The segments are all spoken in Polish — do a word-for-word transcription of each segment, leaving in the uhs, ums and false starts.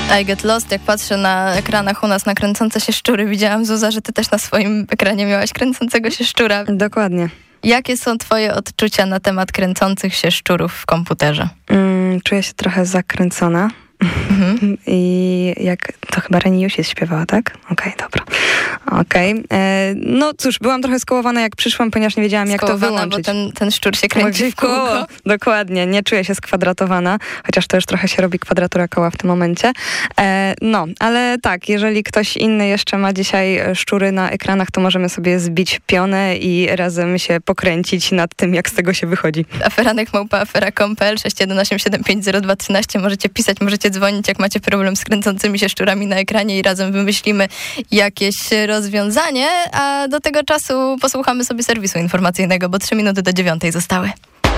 I Get Lost, jak patrzę na ekranach u nas na kręcące się szczury, widziałam, Zuza, że ty też na swoim ekranie miałaś kręcącego się szczura. Dokładnie. Jakie są twoje odczucia na temat kręcących się szczurów w komputerze? Mm, czuję się trochę zakręcona. Mhm. I jak to chyba Reni Jusiec śpiewała, tak? Okej, okay, dobra. Okej. Okay. No cóż, byłam trochę skołowana, jak przyszłam, ponieważ nie wiedziałam, jak skołowana, to wyłączyć. Bo ten, ten szczur się kręci w kółko. Dokładnie, nie czuję się skwadratowana, chociaż to już trochę się robi kwadratura koła w tym momencie. E, no, ale tak, jeżeli ktoś inny jeszcze ma dzisiaj szczury na ekranach, to możemy sobie zbić pionę i razem się pokręcić nad tym, jak z tego się wychodzi. Aferanek małpa afera kropka com kropka pe el sześć jeden osiem siedem pięć zero dwa jeden trzy. Możecie pisać, możecie dzwonić, jak macie problem z kręcącymi się szczurami na ekranie i razem wymyślimy jakieś rozwiązanie, a do tego czasu posłuchamy sobie serwisu informacyjnego, bo trzy minuty do dziewiątej zostały.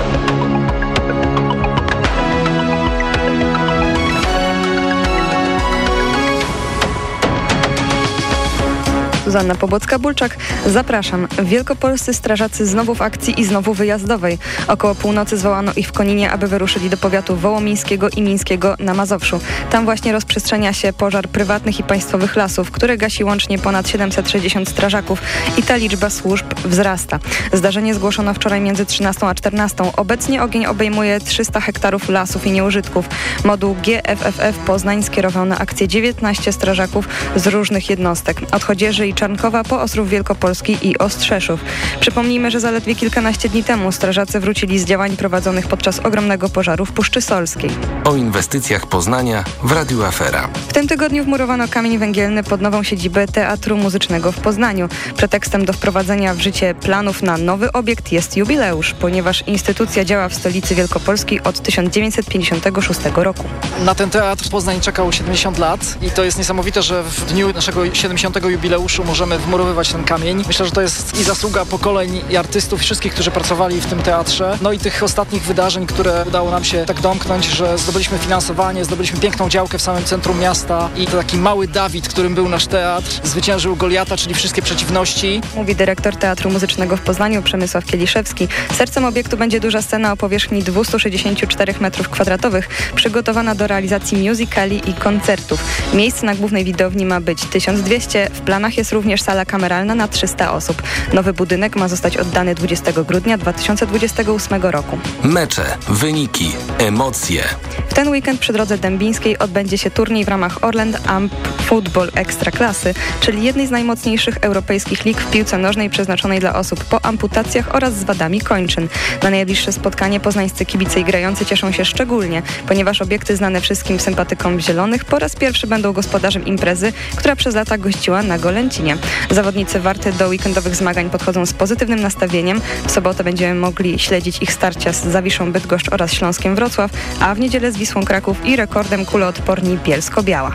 Zuzanna Pobłocka-Bulczak. Zapraszam. Wielkopolscy strażacy znowu w akcji i znowu wyjazdowej. Około północy zwołano ich w Koninie, aby wyruszyli do powiatu wołomińskiego i mińskiego na Mazowszu. Tam właśnie rozprzestrzenia się pożar prywatnych i państwowych lasów, które gasi łącznie ponad siedemset sześćdziesiąt strażaków i ta liczba służb wzrasta. Zdarzenie zgłoszono wczoraj między trzynastą a czternastą. Obecnie ogień obejmuje trzysta hektarów lasów i nieużytków. Moduł G F F F Poznań skierował na akcję dziewiętnaście strażaków z różnych jednostek. Od Chodzieży i Czarnkowa po Ostrów Wielkopolski i Ostrzeszów. Przypomnijmy, że zaledwie kilkanaście dni temu strażacy wrócili z działań prowadzonych podczas ogromnego pożaru w Puszczy Solskiej. O inwestycjach Poznania w Radiu Afera. W tym tygodniu wmurowano kamień węgielny pod nową siedzibę Teatru Muzycznego w Poznaniu. Pretekstem do wprowadzenia w życie planów na nowy obiekt jest jubileusz, ponieważ instytucja działa w stolicy Wielkopolski od tysiąc dziewięćset pięćdziesiątego szóstego roku. Na ten teatr Poznań czekał siedemdziesiąt lat i to jest niesamowite, że w dniu naszego siedemdziesiątego jubileuszu możemy wmurowywać ten kamień. Myślę, że to jest i zasługa pokoleń i artystów, i wszystkich, którzy pracowali w tym teatrze. No i tych ostatnich wydarzeń, które udało nam się tak domknąć, że zdobyliśmy finansowanie, zdobyliśmy piękną działkę w samym centrum miasta i to taki mały Dawid, którym był nasz teatr, zwyciężył Goliata, czyli wszystkie przeciwności. Mówi dyrektor Teatru Muzycznego w Poznaniu Przemysław Kieliszewski. Sercem obiektu będzie duża scena o powierzchni dwieście sześćdziesiąt cztery metrów kwadratowych, przygotowana do realizacji musicali i koncertów. Miejsc na głównej widowni ma być tysiąc dwieście, w planach jest również sala kameralna na trzysta osób. Nowy budynek ma zostać oddany dwudziestego grudnia dwa tysiące dwudziestego ósmego roku. Mecze, wyniki, emocje. W ten weekend przy Drodze Dębińskiej odbędzie się turniej w ramach Orland Amp Football Ekstraklasy, czyli jednej z najmocniejszych europejskich lig w piłce nożnej przeznaczonej dla osób po amputacjach oraz z wadami kończyn. Na najbliższe spotkanie poznańscy kibice i grający cieszą się szczególnie, ponieważ obiekty znane wszystkim sympatykom zielonych po raz pierwszy będą gospodarzem imprezy, która przez lata gościła na Golęcinie. Zawodnicy Warty do weekendowych zmagań podchodzą z pozytywnym nastawieniem. W sobotę będziemy mogli śledzić ich starcia z Zawiszą Bydgoszcz oraz Śląskiem Wrocław, a w niedzielę z Wisłą Kraków i rekordem kuloodporni Bielsko-Biała.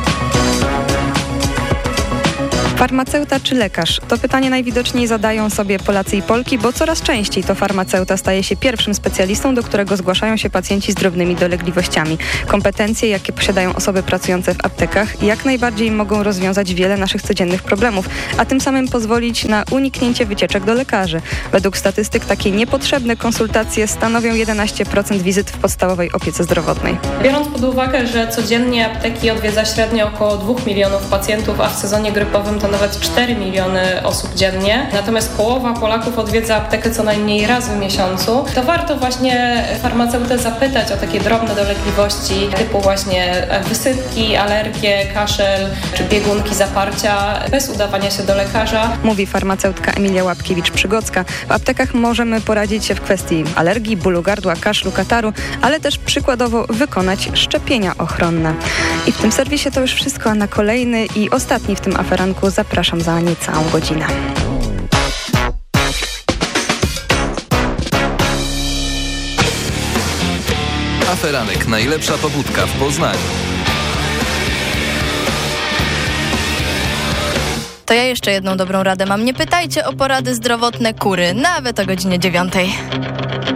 Farmaceuta czy lekarz? To pytanie najwidoczniej zadają sobie Polacy i Polki, bo coraz częściej to farmaceuta staje się pierwszym specjalistą, do którego zgłaszają się pacjenci z drobnymi dolegliwościami. Kompetencje, jakie posiadają osoby pracujące w aptekach, jak najbardziej mogą rozwiązać wiele naszych codziennych problemów, a tym samym pozwolić na uniknięcie wycieczek do lekarzy. Według statystyk takie niepotrzebne konsultacje stanowią jedenaście procent wizyt w podstawowej opiece zdrowotnej. Biorąc pod uwagę, że codziennie apteki odwiedza średnio około dwóch milionów pacjentów, a w sezonie grypowym to nawet cztery miliony osób dziennie, natomiast połowa Polaków odwiedza aptekę co najmniej raz w miesiącu, to warto właśnie farmaceutę zapytać o takie drobne dolegliwości typu właśnie wysypki, alergie, kaszel czy biegunki, zaparcia bez udawania się do lekarza. Mówi farmaceutka Emilia Łapkiewicz-Przygocka. W aptekach możemy poradzić się w kwestii alergii, bólu gardła, kaszlu, kataru, ale też przykładowo wykonać szczepienia ochronne. I w tym serwisie to już wszystko, a na kolejny i ostatni w tym aferanku zapraszam za niecałą godzinę. Aferanek, najlepsza pobudka w Poznaniu. To ja jeszcze jedną dobrą radę mam. Nie pytajcie o porady zdrowotne kury, nawet o godzinie dziewiątej.